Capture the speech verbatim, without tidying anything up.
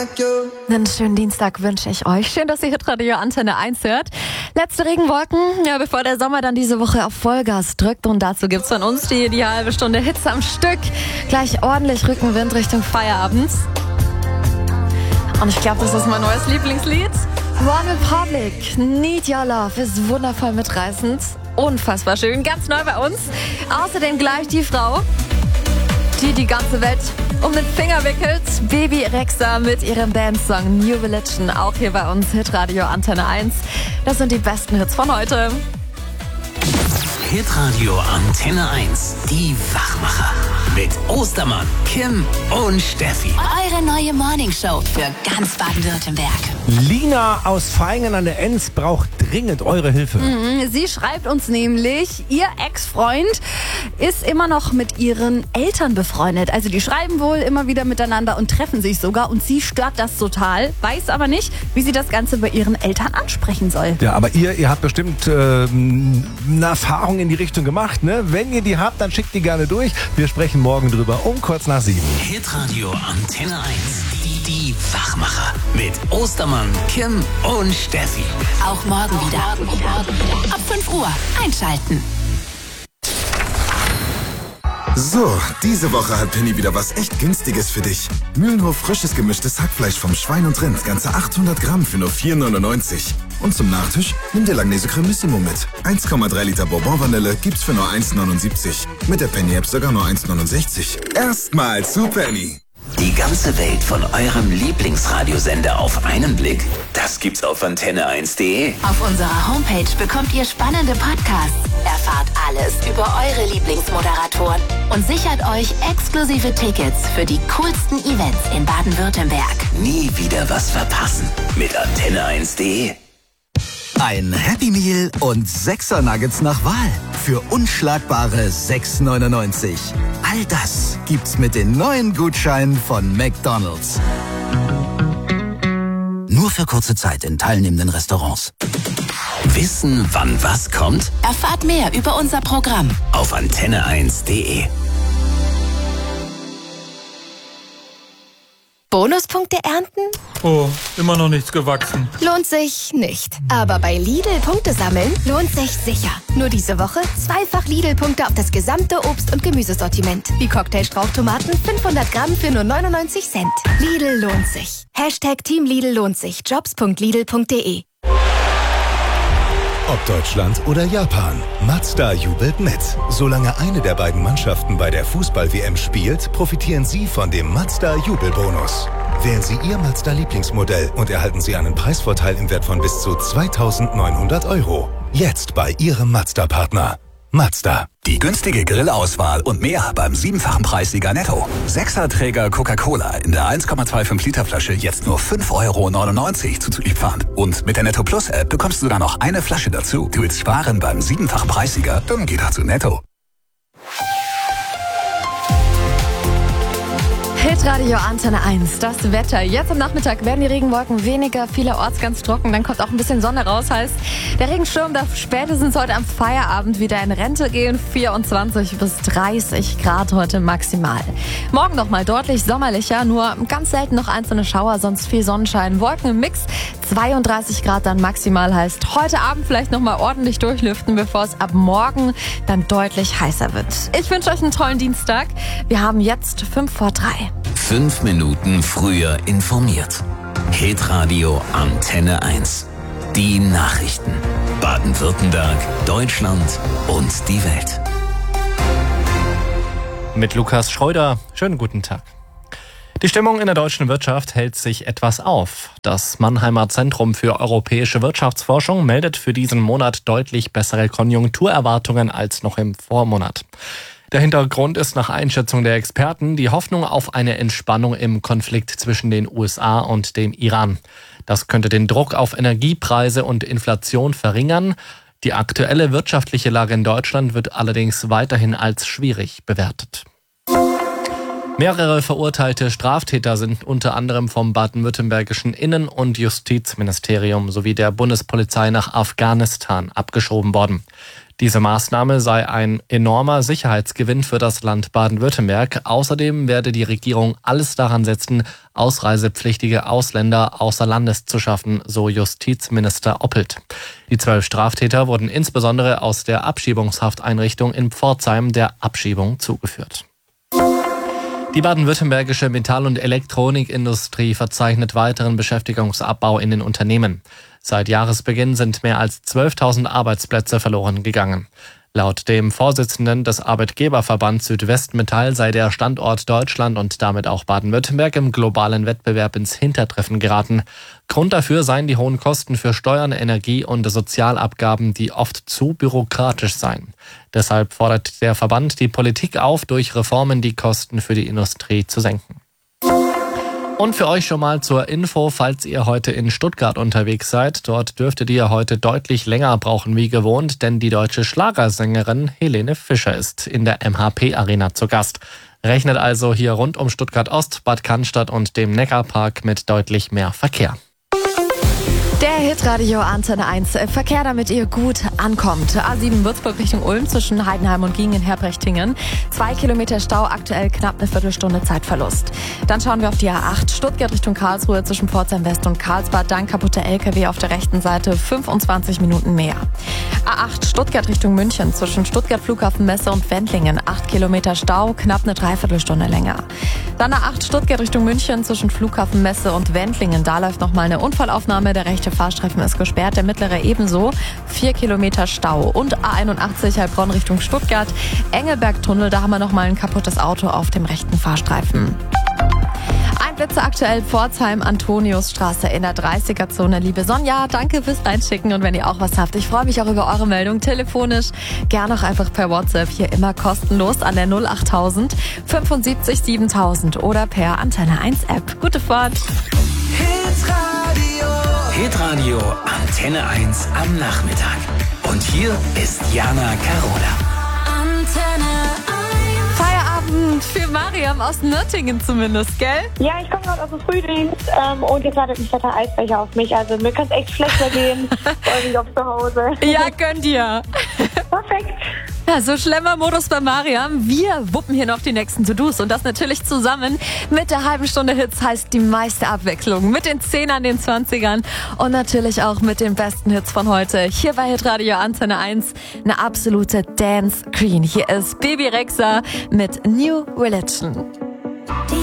like you. Einen schönen Dienstag wünsche ich euch. Schön, dass ihr Hitradio Antenne eins hört. Letzte Regenwolken, ja, bevor der Sommer dann diese Woche auf Vollgas drückt. Und dazu gibt's von uns die, die halbe Stunde Hitze am Stück. Gleich ordentlich Rückenwind Richtung Feierabend. Und ich glaube, das ist mein neues Lieblingslied. One Republic, Need Your Love, ist wundervoll mitreißend. Unfassbar schön, ganz neu bei uns. Außerdem gleich die Frau, die die ganze Welt um den Finger wickelt. Baby Rexha mit ihrem Dance-Song New Religion, auch hier bei uns, Hitradio Antenne eins. Das sind die besten Hits von heute. Hitradio Antenne eins, die Wachmacher. Mit Ostermann, Kim und Steffi. Eure neue Morningshow für ganz Baden-Württemberg. Lina aus Vaihingen an der Enz braucht dringend eure Hilfe. Mhm, sie schreibt uns nämlich, ihr Ex-Freund ist immer noch mit ihren Eltern befreundet. Also die schreiben wohl immer wieder miteinander und treffen sich sogar. Und sie stört das total, weiß aber nicht, wie sie das Ganze bei ihren Eltern ansprechen soll. Ja, aber ihr, ihr habt bestimmt äh, eine Erfahrung in die Richtung gemacht, ne? Wenn ihr die habt, dann schickt die gerne durch. Wir sprechen morgen drüber um kurz nach sieben. Hitradio Antenne eins, die, die Wachmacher. Mit Ostermann, Kim und Steffi. Auch morgen wieder. Ab fünf Uhr einschalten. So, diese Woche hat Penny wieder was echt Günstiges für dich. Mühlenhof frisches gemischtes Hackfleisch vom Schwein und Rind, ganze achthundert Gramm für nur vier neunundneunzig. Und zum Nachtisch nimm dir Langnese Cremissimo mit. eins Komma drei Liter Bourbon Vanille gibt's für nur eins neunundsiebzig. Mit der Penny App sogar nur eins neunundsechzig. Erstmal zu Penny. Die ganze Welt von eurem Lieblingsradiosender auf einen Blick, das gibt's auf antenne eins punkt de. Auf unserer Homepage bekommt ihr spannende Podcasts, erfahrt alles über eure Lieblingsmoderatoren und sichert euch exklusive Tickets für die coolsten Events in Baden-Württemberg. Nie wieder was verpassen mit antenne eins punkt de. Ein Happy Meal und Sechser Nuggets nach Wahl für unschlagbare sechs neunundneunzig. All das gibt's mit den neuen Gutscheinen von McDonald's. Nur für kurze Zeit in teilnehmenden Restaurants. Wissen, wann was kommt? Erfahrt mehr über unser Programm auf antenne eins punkt de. Bonuspunkte ernten? Oh, immer noch nichts gewachsen. Lohnt sich nicht. Aber bei Lidl Punkte sammeln lohnt sich sicher. Nur diese Woche zweifach Lidl-Punkte auf das gesamte Obst- und Gemüsesortiment. Wie Cocktailstrauchtomaten fünfhundert Gramm für nur neunundneunzig Cent. Lidl lohnt sich. Hashtag Team Lidl lohnt sich. jobs punkt lidl punkt de. Ob Deutschland oder Japan, Mazda jubelt mit. Solange eine der beiden Mannschaften bei der Fußball-W M spielt, profitieren Sie von dem Mazda-Jubelbonus. Wählen Sie Ihr Mazda-Lieblingsmodell und erhalten Sie einen Preisvorteil im Wert von bis zu zweitausendneunhundert Euro. Jetzt bei Ihrem Mazda-Partner. Mazda. Die günstige Grillauswahl und mehr beim siebenfachen Preissieger Netto. Sechserträger Coca-Cola in der eins Komma fünfundzwanzig Liter Flasche jetzt nur fünf Euro neunundneunzig zuzüglich Pfand. Und mit der Netto Plus App bekommst du sogar noch eine Flasche dazu. Du willst sparen beim siebenfachen Preissieger? Dann geh doch zu Netto. Hitradio Antenne eins, das Wetter. Jetzt am Nachmittag werden die Regenwolken weniger, vielerorts ganz trocken. Dann kommt auch ein bisschen Sonne raus. Heißt, der Regensturm darf spätestens heute am Feierabend wieder in Rente gehen. vierundzwanzig bis dreißig Grad heute maximal. Morgen nochmal deutlich sommerlicher, nur ganz selten noch einzelne Schauer, sonst viel Sonnenschein. Wolken im Mix, zweiunddreißig Grad dann maximal. Heißt, heute Abend vielleicht nochmal ordentlich durchlüften, bevor es ab morgen dann deutlich heißer wird. Ich wünsche euch einen tollen Dienstag. Wir haben jetzt fünf vor drei. Fünf Minuten früher informiert. Hitradio Antenne eins. Die Nachrichten. Baden-Württemberg, Deutschland und die Welt. Mit Lukas Schreuder. Schönen guten Tag. Die Stimmung in der deutschen Wirtschaft hält sich etwas auf. Das Mannheimer Zentrum für europäische Wirtschaftsforschung meldet für diesen Monat deutlich bessere Konjunkturerwartungen als noch im Vormonat. Der Hintergrund ist nach Einschätzung der Experten die Hoffnung auf eine Entspannung im Konflikt zwischen den U S A und dem Iran. Das könnte den Druck auf Energiepreise und Inflation verringern. Die aktuelle wirtschaftliche Lage in Deutschland wird allerdings weiterhin als schwierig bewertet. Mehrere verurteilte Straftäter sind unter anderem vom baden-württembergischen Innen- und Justizministerium sowie der Bundespolizei nach Afghanistan abgeschoben worden. Diese Maßnahme sei ein enormer Sicherheitsgewinn für das Land Baden-Württemberg. Außerdem werde die Regierung alles daran setzen, ausreisepflichtige Ausländer außer Landes zu schaffen, so Justizminister Oppelt. Die zwölf Straftäter wurden insbesondere aus der Abschiebungshafteinrichtung in Pforzheim der Abschiebung zugeführt. Die baden-württembergische Metall- und Elektronikindustrie verzeichnet weiteren Beschäftigungsabbau in den Unternehmen. Seit Jahresbeginn sind mehr als zwölftausend Arbeitsplätze verloren gegangen. Laut dem Vorsitzenden des Arbeitgeberverbands Südwestmetall sei der Standort Deutschland und damit auch Baden-Württemberg im globalen Wettbewerb ins Hintertreffen geraten. Grund dafür seien die hohen Kosten für Steuern, Energie und Sozialabgaben, die oft zu bürokratisch seien. Deshalb fordert der Verband die Politik auf, durch Reformen die Kosten für die Industrie zu senken. Und für euch schon mal zur Info, falls ihr heute in Stuttgart unterwegs seid. Dort dürftet ihr heute deutlich länger brauchen wie gewohnt, denn die deutsche Schlagersängerin Helene Fischer ist in der M H P Arena zu Gast. Rechnet also hier rund um Stuttgart Ost, Bad Cannstatt und dem Neckarpark mit deutlich mehr Verkehr. Der Hitradio Antenne eins. Verkehr, damit ihr gut ankommt. A sieben Würzburg Richtung Ulm zwischen Heidenheim und Giengen-Herprechtingen. Zwei Kilometer Stau, aktuell knapp eine Viertelstunde Zeitverlust. Dann schauen wir auf die A acht. Stuttgart Richtung Karlsruhe zwischen Pforzheim West und Karlsbad. Dann kaputte L K W auf der rechten Seite, fünfundzwanzig Minuten mehr. A acht Stuttgart Richtung München zwischen Stuttgart Flughafen Messe und Wendlingen. Acht Kilometer Stau, knapp eine Dreiviertelstunde länger. Dann A acht Stuttgart Richtung München zwischen Flughafen Messe und Wendlingen. Da läuft nochmal eine Unfallaufnahme. Der rechte Fahrstreifen ist gesperrt, der mittlere ebenso. Vier Kilometer Stau. Und A einundachtzig Heilbronn Richtung Stuttgart. Engelbergtunnel, da haben wir nochmal ein kaputtes Auto auf dem rechten Fahrstreifen. Einblitze aktuell Pforzheim, Antoniusstraße in der dreißiger-Zone. Liebe Sonja, danke fürs Reinschicken. Und wenn ihr auch was habt, ich freue mich auch über eure Meldung telefonisch. Gerne auch einfach per WhatsApp, hier immer kostenlos an der null achttausend fünfundsiebzig siebentausend oder per Antenne eins App. Gute Fahrt. Hitradio. Hitradio Antenne eins am Nachmittag. Und hier ist Jana Carola. Antenne eins. Feierabend für Mariam aus Nürtingen zumindest, gell? Ja, ich komme gerade aus dem Frühdienst ähm, und jetzt wartet ein fetter Eisbecher auf mich. Also mir kann es echt schlechter gehen. Freue mich auf zu Hause. Ja, gönnt ihr. Perfekt. Ja, so schlimmer Modus bei Mariam. Wir wuppen hier noch die nächsten To-Dos und das natürlich zusammen mit der halben Stunde Hits, heißt die meiste Abwechslung mit den Zehnern, den Zwanzigern und natürlich auch mit den besten Hits von heute. Hier bei Hitradio Antenne eins eine absolute Dance Queen. Hier ist Baby Rexha mit New Religion.